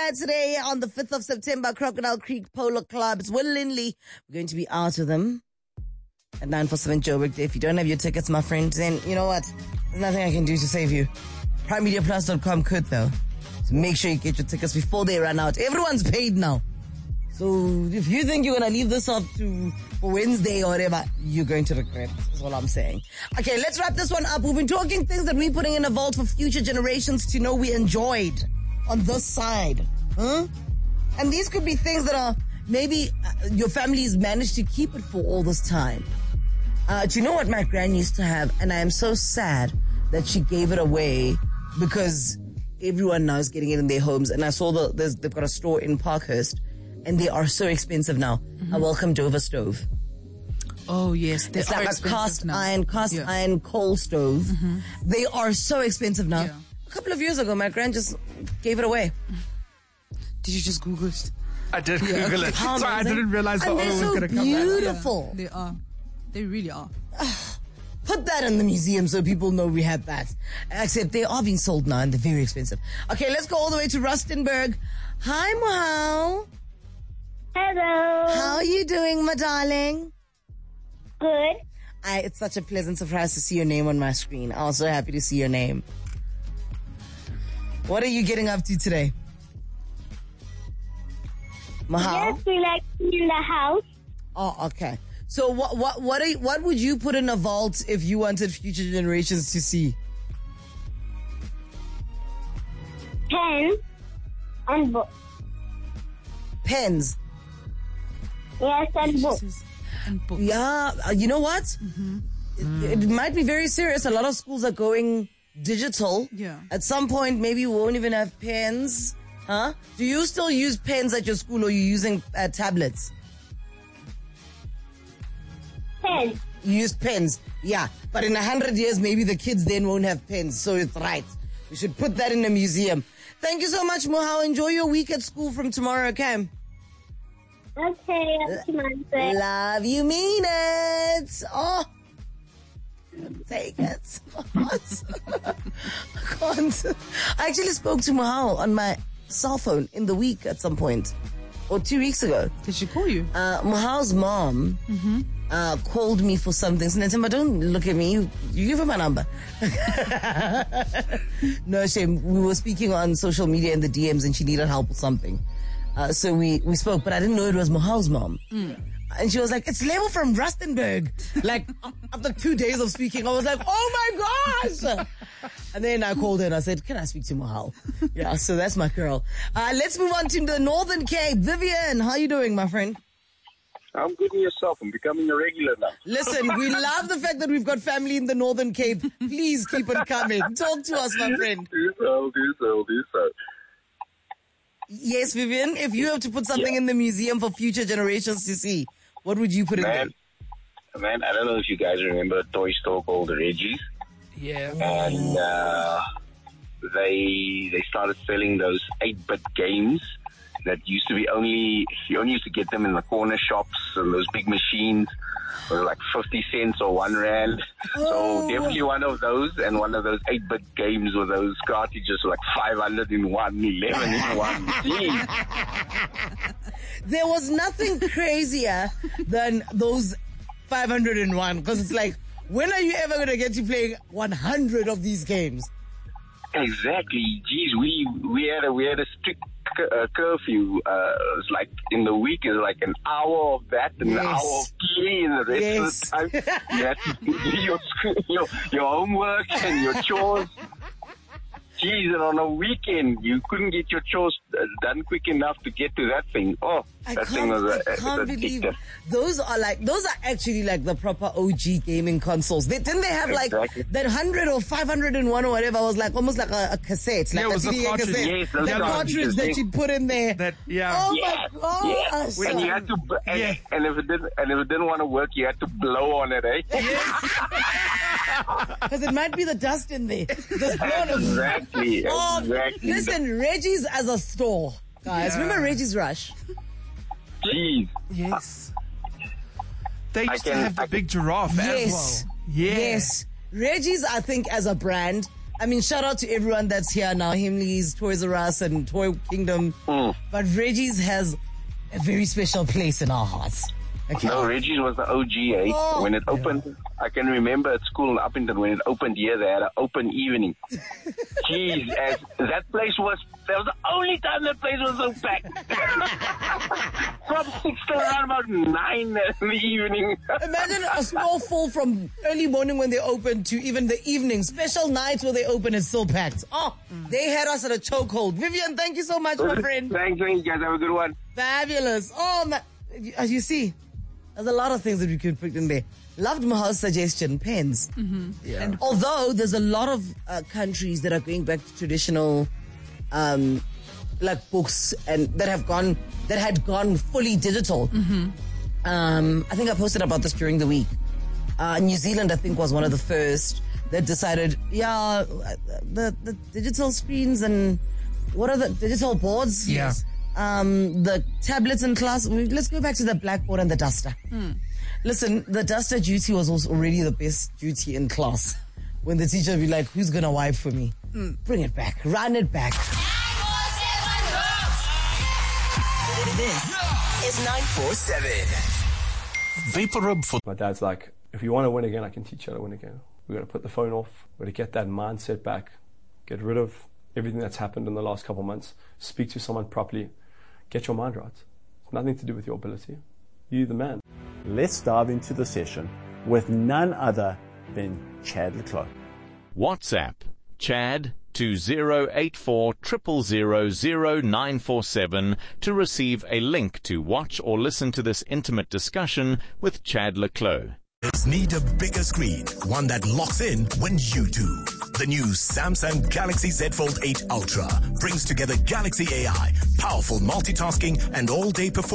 today on the 5th of September, Crocodile Creek Polo Clubs. Will Lindley, we're going to be out with them at 947 Joburg. If you don't have your tickets, my friend, then you know what? There's nothing I can do to save you. PrimeMediaPlus.com could, though. So make sure you get your tickets before they run out. Everyone's paid now. So if you think you're going to leave this off for Wednesday or whatever, you're going to regret. That's all I'm saying. Okay, let's wrap this one up. We've been talking things that we're putting in a vault for future generations to know we enjoyed on this side. Huh? And these could be things that are maybe your family's managed to keep it for all this time. Do you know what my gran used to have? And I am so sad that she gave it away because everyone now is getting it in their homes. And I saw they've got a store in Parkhurst. And they are so expensive now. Mm-hmm. A Welcome Dover stove. Oh, yes. It's like a cast iron coal stove. Mm-hmm. They are so expensive now. Yeah. A couple of years ago, my gran just gave it away. Did you just Google it? I did Google it. Sorry, I didn't realize the oil was going to come back. Beautiful. Yeah, they are. They really are. Put that in the museum so people know we had that. Except they are being sold now and they're very expensive. Okay, let's go all the way to Rustenburg. Hi, Mohau. Hello. How are you doing, my darling? Good. It's such a pleasant surprise to see your name on my screen. I'm so happy to see your name. What are you getting up to today? Mahal? Just relaxing in the house. Oh, okay. So what would you put in a vault if you wanted future generations to see? Pens and books. Pens? Yes, and books. Yeah, you know what? Mm-hmm. It might be very serious. A lot of schools are going digital. Yeah. At some point, maybe we won't even have pens. Huh? Do you still use pens at your school, or are you using tablets? Pens. You use pens, yeah. But in 100 years, maybe the kids then won't have pens. So it's right. We should put that in a museum. Thank you so much, Mohau. Enjoy your week at school from tomorrow, okay? Okay, love you, mean it. Oh, take it. I can't. I actually spoke to Mohau on my cell phone in the week at some point, or 2 weeks ago. Did she call you? Mohau's mom called me for something. So Natimba, don't look at me. You give her my number. No shame. We were speaking on social media in the DMs, and she needed help with something. So we spoke, but I didn't know it was Mohau's mom. And she was like, it's Lebo from Rustenburg. Like, after 2 days of speaking, I was like, oh my gosh. And then I called her and I said, can I speak to Mohau? Yeah, so that's my girl. Let's move on to the Northern Cape. Vivian, how you doing, my friend? I'm good in yourself. I'm becoming a regular now. Listen, we love the fact that we've got family in the Northern Cape. Please keep it coming. Talk to us, my friend. Do so. Yes, Vivian, if you have to put something in the museum for future generations to see, what would you put in there? Man, I don't know if you guys remember a toy store called Reggie's. Yeah. And they started selling those 8-bit games that used to be you only used to get them in the corner shops, and those big machines were like 50 cents or 1 rand. So definitely one of those, and one of those 8-bit games with those cartridges like 500 in one, 11 in one. Jeez. There was nothing crazier than those 501, because it's like, when are you ever going to get to playing 100 of these games? Exactly. Jeez, we had a strict curfew. It was like in the week is like an hour of that and an hour of playing, and the rest of the time you had to do your homework and your chores. Jeez, and on a weekend, you couldn't get your chores done quick enough to get to that thing. Oh, I can't believe those are actually like the proper OG gaming consoles. Didn't they have like that 100 or 501 or whatever? Was like almost like a cassette, like it was a cartridge. Cassette. Yes, that cartridge that you'd put in there. Oh my gosh! Yes. And you had to, and if it didn't want to work, you had to blow on it, eh? Because it might be the dust in there. Exactly. Listen, Reggie's as a store, guys. Yeah. Remember Reggie's Rush? Jeez. Yes. They used to have the big giraffe as well. Yes. Reggie's, I think, as a brand, I mean, shout out to everyone that's here now. Himley's, Toys R Us, and Toy Kingdom. But Reggie's has a very special place in our hearts. Okay. No, Reggie's was the OG, eh? Oh. When it opened, I can remember at school in Uppington, when it opened here, they had an open evening. Jeez, that was the only time that place was so packed. From 6 to around about 9 in the evening. Imagine a snowfall from early morning when they open to even the evening. Special nights where they open is still packed. Oh, they had us at a chokehold. Vivian, thank you so much, my friend. Thanks, you guys. Have a good one. Fabulous. Oh, man. As you see, there's a lot of things that we could put in there. Loved Mahal's suggestion, pens. Yeah. And although there's a lot of countries that are going back to traditional like books and that had gone fully digital. I think I posted about this during the week. New Zealand, I think, was one of the first that decided, the digital screens and what are the digital boards? Yeah. The tablets in class. Let's go back to the blackboard and the duster. Listen, the duster duty was also already the best duty in class. When the teacher would be like, who's going to wipe for me? Bring it back. Run it back. This is 947. Vapor Rub for. My dad's like, if you want to win again, I can teach you how to win again. We're going to put the phone off. We're going to get that mindset back. Get rid of everything that's happened in the last couple of months. Speak to someone properly. Get your mind right. It's nothing to do with your ability. You're the man. Let's dive into the session with none other than Chad le Clos. WhatsApp Chad to 084 000 0947 to receive a link to watch or listen to this intimate discussion with Chad le Clos. Need a bigger screen, one that locks in when you do. The new Samsung Galaxy Z Fold 8 Ultra brings together Galaxy AI, powerful multitasking, and all-day performance.